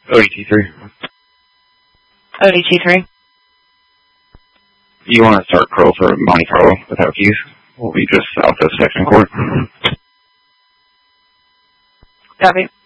ODT3. ODT3. You want to start curl for Monte Carlo without keys? We'll be just south of Section Court. Copy.